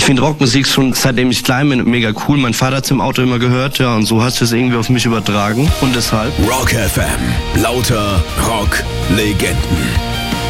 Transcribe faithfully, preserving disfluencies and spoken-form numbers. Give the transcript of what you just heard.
finde Rockmusik schon seitdem ich klein bin mega cool. Mein Vater hat es im Auto immer gehört, ja, und so hast du es irgendwie auf mich übertragen und deshalb. Rock F M, lauter Rock-Legenden.